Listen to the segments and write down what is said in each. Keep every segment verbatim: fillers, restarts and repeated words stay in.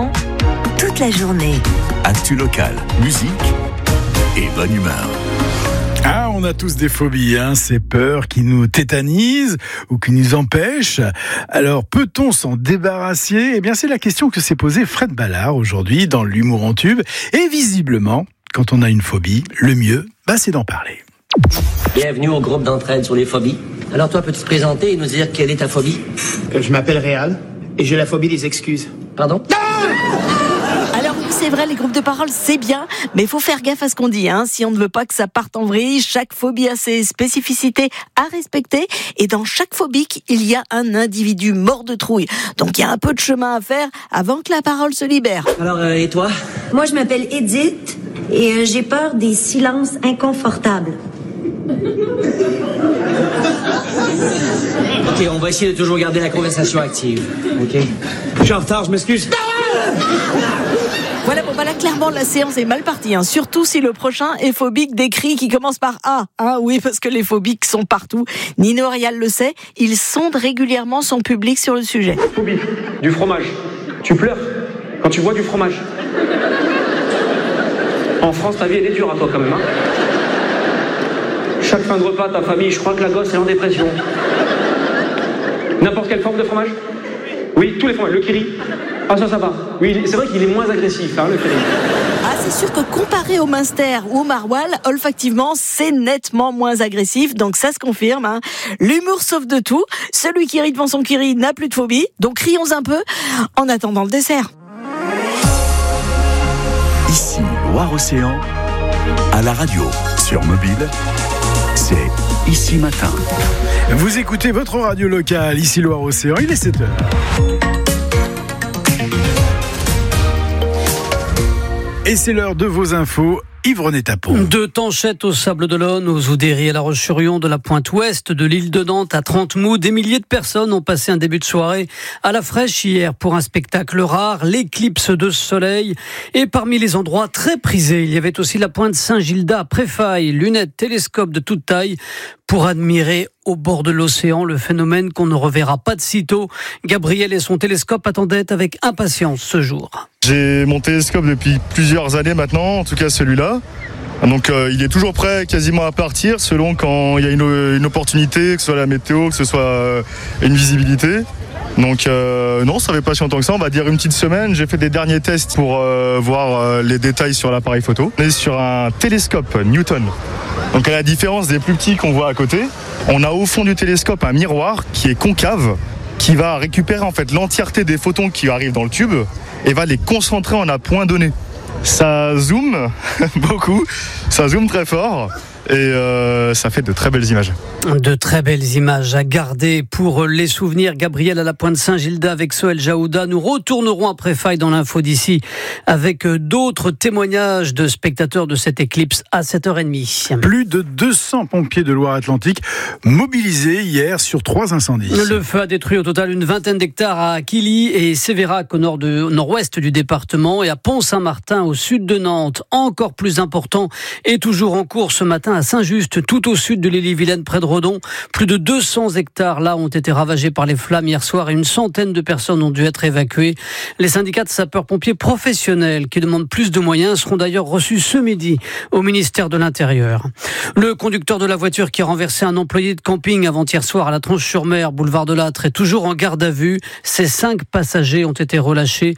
l'Océan, toute la journée. Actu locale, musique et bonne humeur. Ah, on a tous des phobies, hein, ces peurs qui nous tétanisent ou qui nous empêchent. Alors, peut-on s'en débarrasser ? Eh bien, c'est la question que s'est posée Fred Ballard aujourd'hui dans l'Humour en tube. Et visiblement, quand on a une phobie, le mieux, bah, c'est d'en parler. Bienvenue au groupe d'entraide sur les phobies. Alors toi, peux-tu te présenter et nous dire quelle est ta phobie ? Euh, je m'appelle Réal et j'ai la phobie des excuses. Pardon ? Alors oui, c'est vrai, les groupes de parole, c'est bien, mais il faut faire gaffe à ce qu'on dit, hein. Si on ne veut pas que ça parte en vrille, chaque phobie a ses spécificités à respecter, et dans chaque phobique, il y a un individu mort de trouille. Donc il y a un peu de chemin à faire avant que la parole se libère. Alors, euh, et toi ? Moi, je m'appelle Edith et euh, j'ai peur des silences inconfortables. Ok, on va essayer de toujours garder la conversation active. Ok ? Je suis en retard, je m'excuse. Voilà, bon bah là clairement la séance est mal partie, hein. Surtout si le prochain est phobique des cris qui commencent par A. Hein, oui, parce que les phobiques sont partout. Nino Rial le sait, il sonde régulièrement son public sur le sujet. Phobie du fromage. Tu pleures quand tu vois du fromage. En France, ta vie elle est dure à toi quand même. Hein. Chaque fin de repas, ta famille, je crois que la gosse est en dépression. N'importe quelle forme de fromage ? Oui, tous les fromages. Le kiri. Ah ça, ça va. Oui, c'est vrai qu'il est moins agressif, hein, le kiri. Ah, c'est sûr que comparé au Munster ou au Maroilles, olfactivement, c'est nettement moins agressif, donc ça se confirme. Hein. L'humour sauve de tout. Celui qui rit devant son kiri n'a plus de phobie, donc rions un peu en attendant le dessert. Ici, Loire-Océan, à la radio, sur mobile, c'est Ici Matin. Vous écoutez votre radio locale, ici Loire-Océan, il est sept heures. Et c'est l'heure de vos infos. Yves René Tapon. De Tanchette au Sable d'Olonne, aux Oudéry à La Roche-sur-Yon, de la pointe ouest de l'île de Nantes à Trente-Mou, des milliers de personnes ont passé un début de soirée à la fraîche hier pour un spectacle rare, l'éclipse de soleil. Et parmi les endroits très prisés, il y avait aussi la pointe Saint-Gilda à Préfaille, lunettes, télescopes de toute taille pour admirer au bord de l'océan le phénomène qu'on ne reverra pas de sitôt. Gabriel et son télescope attendaient avec impatience ce jour. J'ai mon télescope depuis plusieurs années maintenant, en tout cas celui-là. Donc euh, il est toujours prêt quasiment à partir selon quand il y a une, une opportunité, que ce soit la météo, que ce soit euh, une visibilité. Donc euh, non, ça fait pas si longtemps que ça, on va dire une petite semaine. J'ai fait des derniers tests pour euh, voir euh, les détails sur l'appareil photo. On est sur un télescope Newton. Donc à la différence des plus petits qu'on voit à côté, on a au fond du télescope un miroir qui est concave, qui va récupérer en fait l'entièreté des photons qui arrivent dans le tube et va les concentrer en un point donné. Ça zoome beaucoup, ça zoome très fort et euh, ça fait de très belles images. De très belles images à garder pour les souvenirs. Gabriel à la pointe Saint-Gilda avec Soël Jaouda. Nous retournerons à Préfaille dans l'info d'ici avec d'autres témoignages de spectateurs de cette éclipse à sept heures trente. Plus de deux cents pompiers de Loire-Atlantique mobilisés hier sur trois incendies. Le feu a détruit au total une vingtaine d'hectares à Quilly et Sévérac au nord de, au nord-ouest du département et à Pont-Saint-Martin au sud de Nantes. Encore plus important et toujours en cours ce matin à Saint-Just, tout au sud de l'Ille-et-Vilaine, près de Redon. Plus de deux cents hectares là ont été ravagés par les flammes hier soir et une centaine de personnes ont dû être évacuées. Les syndicats de sapeurs-pompiers professionnels qui demandent plus de moyens seront d'ailleurs reçus ce midi au ministère de l'Intérieur. Le conducteur de la voiture qui a renversé un employé de camping avant-hier soir à la Tronche-sur-Mer, boulevard de Lattre, est toujours en garde à vue. Ses cinq passagers ont été relâchés.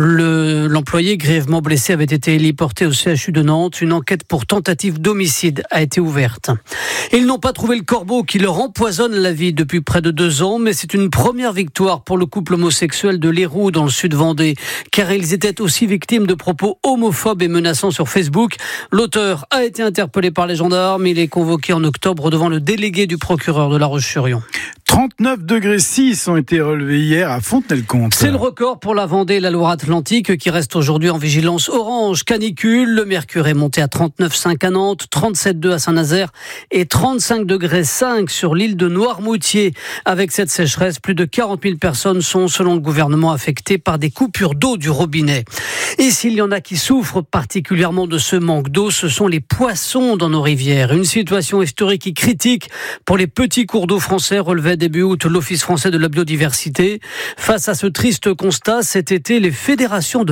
Le, l'employé grièvement blessé avait été héliporté au C H U de Nantes. Une enquête pour tentative d'homicide a été ouverte. Ils n'ont pas trouvé le corbeau qui leur empoisonne la vie depuis près de deux ans, mais c'est une première victoire pour le couple homosexuel de l'Héroux dans le sud Vendée, car ils étaient aussi victimes de propos homophobes et menaçants sur Facebook. L'auteur a été interpellé par les gendarmes. Il est convoqué en octobre devant le délégué du procureur de La Roche-sur-Yon. trente-neuf degrés six ont été relevés hier à Fontenay-le-Comte. C'est le record pour la Vendée et la Loire-Atlantique qui reste aujourd'hui en vigilance orange canicule. Le mercure est monté à trente-neuf virgule cinq à Nantes, trente-sept virgule deux à Saint-Nazaire et trente-cinq degrés cinq sur l'île de Noirmoutier. Avec cette sécheresse, plus de quarante mille personnes sont, selon le gouvernement, affectées par des coupures d'eau du robinet. Et s'il y en a qui souffrent particulièrement de ce manque d'eau, ce sont les poissons dans nos rivières. Une situation historique et critique pour les petits cours d'eau français, relevait début août l'Office français de la biodiversité. Face à ce triste constat, cet été, les fédérations de